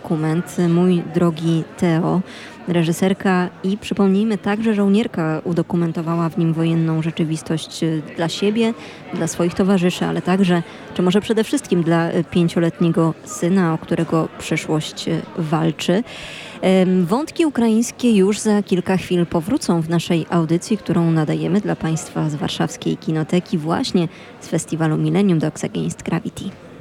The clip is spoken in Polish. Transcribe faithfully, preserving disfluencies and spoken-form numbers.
dokument Mój drogi Teo. Reżyserka i przypomnijmy także żołnierka udokumentowała w nim wojenną rzeczywistość dla siebie, dla swoich towarzyszy, ale także, czy może przede wszystkim dla pięcioletniego syna, o którego przyszłość walczy. Wątki ukraińskie już za kilka chwil powrócą w naszej audycji, którą nadajemy dla Państwa z warszawskiej Kinoteki właśnie z festiwalu Millennium Dogs Against Gravity.